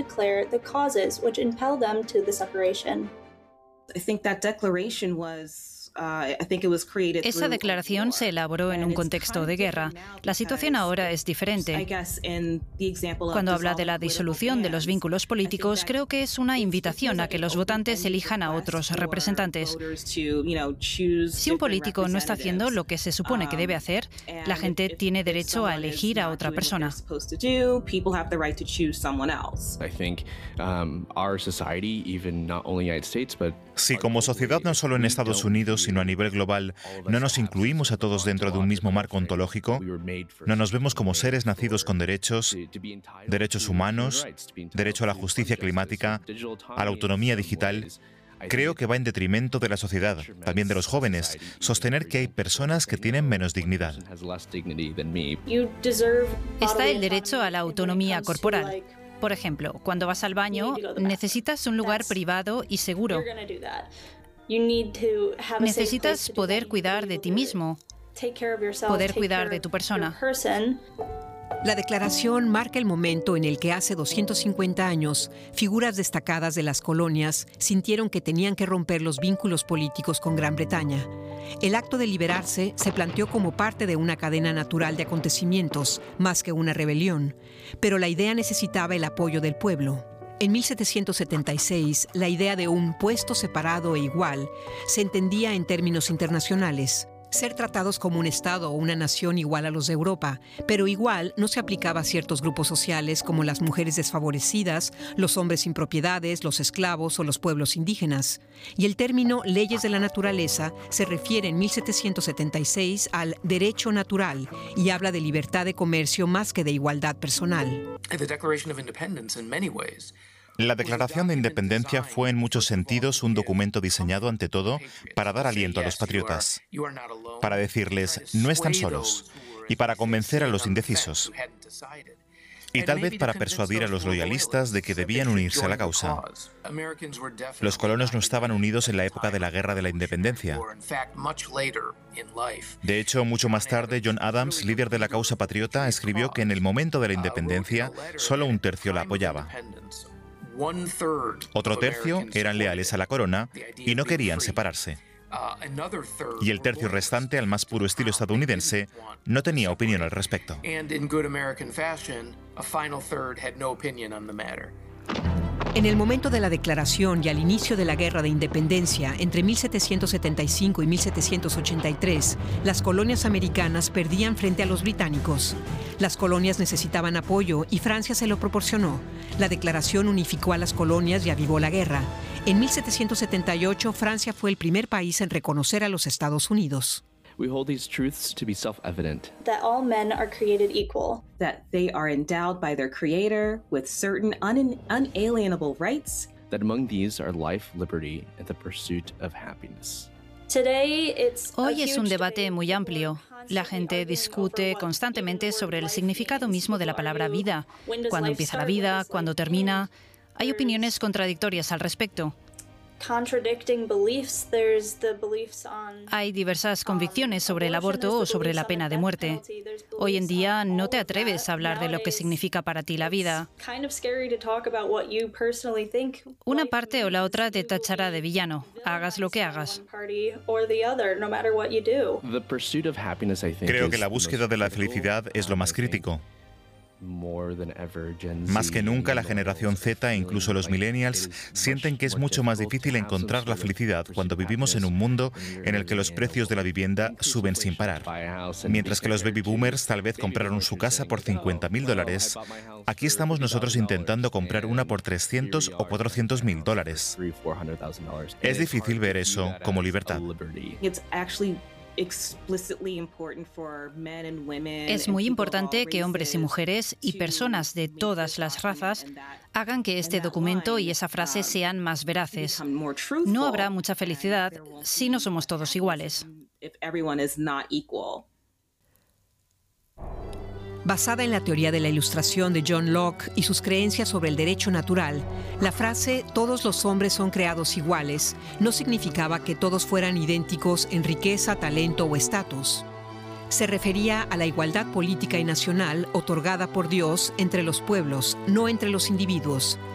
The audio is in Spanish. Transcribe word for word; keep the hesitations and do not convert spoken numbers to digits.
declare the causes which impel them to the separation. I think that declaration was Esa declaración se elaboró en un contexto de guerra. La situación ahora es diferente. Cuando habla de la disolución de los vínculos políticos, creo que es una invitación a que los votantes elijan a otros representantes. Si un político no está haciendo lo que se supone que debe hacer, la gente tiene derecho a elegir a otra persona. Si como sociedad, no solo en Estados Unidos, sino a nivel global, no nos incluimos a todos dentro de un mismo marco ontológico, no nos vemos como seres nacidos con derechos, derechos humanos, derecho a la justicia climática, a la autonomía digital, creo que va en detrimento de la sociedad, también de los jóvenes, sostener que hay personas que tienen menos dignidad. Está el derecho a la autonomía corporal. Por ejemplo, cuando vas al baño, necesitas un lugar privado y seguro. Necesitas poder cuidar de ti mismo, poder cuidar de tu persona. La declaración marca el momento en el que hace doscientos cincuenta años, figuras destacadas de las colonias sintieron que tenían que romper los vínculos políticos con Gran Bretaña. El acto de liberarse se planteó como parte de una cadena natural de acontecimientos, más que una rebelión, pero la idea necesitaba el apoyo del pueblo. En mil setecientos setenta y seis, la idea de un puesto separado e igual se entendía en términos internacionales. Ser tratados como un Estado o una nación igual a los de Europa, pero igual no se aplicaba a ciertos grupos sociales como las mujeres desfavorecidas, los hombres sin propiedades, los esclavos o los pueblos indígenas. Y el término leyes de la naturaleza se refiere en mil setecientos setenta y seis al derecho natural y habla de libertad de comercio más que de igualdad personal. La Declaración de Independencia fue en muchos sentidos un documento diseñado ante todo para dar aliento a los patriotas, para decirles no están solos y para convencer a los indecisos, y tal vez para persuadir a los loyalistas de que debían unirse a la causa. Los colonos no estaban unidos en la época de la Guerra de la Independencia. De hecho, mucho más tarde, John Adams, líder de la causa patriota, escribió que en el momento de la independencia solo un tercio la apoyaba. Otro tercio eran leales a la corona y no querían separarse. Y el tercio restante, al más puro estilo estadounidense, no tenía opinión al respecto. En el momento de la declaración y al inicio de la Guerra de Independencia, entre mil setecientos setenta y cinco y mil setecientos ochenta y tres, las colonias americanas perdían frente a los británicos. Las colonias necesitaban apoyo y Francia se lo proporcionó. La declaración unificó a las colonias y avivó la guerra. En mil setecientos setenta y ocho, Francia fue el primer país en reconocer a los Estados Unidos. We hold these truths to be self-evident. That all men are created equal. That they are endowed by their Creator with certain un unalienable rights. That among these are life, liberty, and the pursuit of happiness. Today, it's Hoy es un debate muy amplio. La gente discute constantemente sobre el significado mismo de la palabra vida. ¿Cuándo empieza la vida? ¿Cuándo termina? Hay opiniones contradictorias al respecto. Hay diversas convicciones sobre el aborto o sobre la pena de muerte. Hoy en día no te atreves a hablar de lo que significa para ti la vida. Una parte o la otra te tachará de villano, hagas lo que hagas. Creo que la búsqueda de la felicidad es lo más crítico. Más que nunca, la generación Z e incluso los millennials sienten que es mucho más difícil encontrar la felicidad cuando vivimos en un mundo en el que los precios de la vivienda suben sin parar. Mientras que los baby boomers tal vez compraron su casa por cincuenta mil dólares, aquí estamos nosotros intentando comprar una por trescientos o cuatrocientos mil dólares. Es difícil ver eso como libertad. Es muy importante que hombres y mujeres y personas de todas las razas hagan que este documento y esa frase sean más veraces. No habrá mucha felicidad si no somos todos iguales. Basada en la teoría de la Ilustración de John Locke y sus creencias sobre el derecho natural, la frase «todos los hombres son creados iguales» no significaba que todos fueran idénticos en riqueza, talento o estatus. Se refería a la igualdad política y nacional otorgada por Dios entre los pueblos, no entre los individuos.